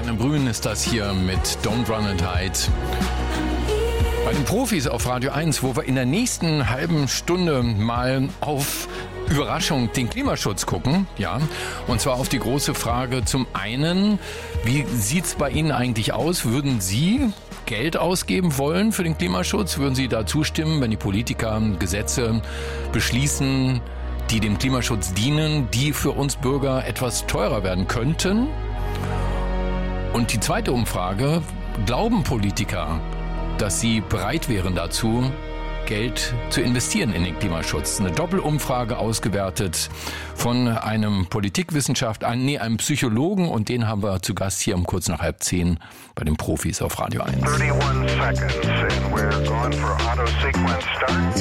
Susanne Brün ist das hier mit Don't Run and Hide. Bei den Profis auf Radio 1, wo wir in der nächsten halben Stunde mal auf Überraschung den Klimaschutz gucken, ja, und zwar auf die große Frage zum einen, wie sieht's bei Ihnen eigentlich aus? Würden Sie Geld ausgeben wollen für den Klimaschutz? Würden Sie da zustimmen, wenn die Politiker Gesetze beschließen, die dem Klimaschutz dienen, die für uns Bürger etwas teurer werden könnten? Und die zweite Umfrage, glauben Politiker, dass sie bereit wären dazu, Geld zu investieren in den Klimaschutz? Eine Doppelumfrage ausgewertet von einem Politikwissenschaftler, einem Psychologen, und den haben wir zu Gast hier um kurz nach 9:30 bei den Profis auf Radio 1. 31 seconds and we're going for auto sequence start.